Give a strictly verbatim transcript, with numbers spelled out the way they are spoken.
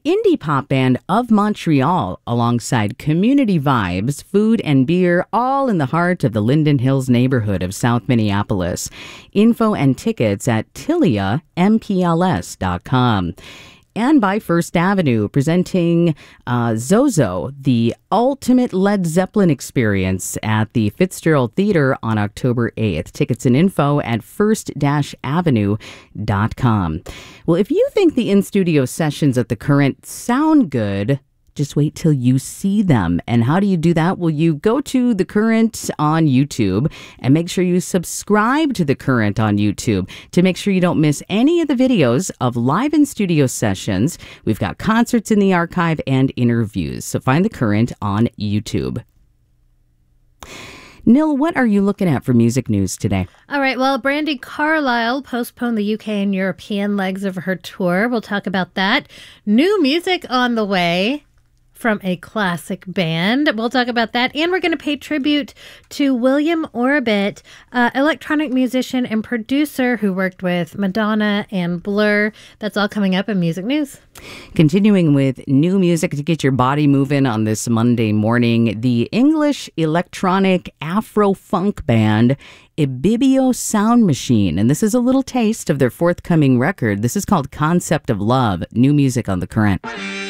indie pop band of Montreal alongside community vibes, food, and beer, all in the heart of the Linden Hills neighborhood of South Minneapolis. Info and tickets at tilia m p l s dot com. And by First Avenue, presenting uh, Zozo, the ultimate Led Zeppelin experience at the Fitzgerald Theater on October eighth. Tickets and info at first avenue dot com. Well, if you think the in-studio sessions at The Current sound good, just wait till you see them. And how do you do that? Well, you go to The Current on YouTube and make sure you subscribe to The Current on YouTube to make sure you don't miss any of the videos of live in-studio sessions. We've got concerts in the archive and interviews. So find The Current on YouTube. Nil, what are you looking at for music news today? All right. Well, Brandi Carlile postponed the U K and European legs of her tour. We'll talk about that. New music on the way from a classic band. We'll talk about that. And we're going to pay tribute to William Orbit, uh, electronic musician and producer who worked with Madonna and Blur. That's all coming up in Music News. Continuing with new music to get your body moving on this Monday morning, the English electronic Afro-funk band Ibibio Sound Machine. And this is a little taste of their forthcoming record. This is called Concept of Love. New music on The Current.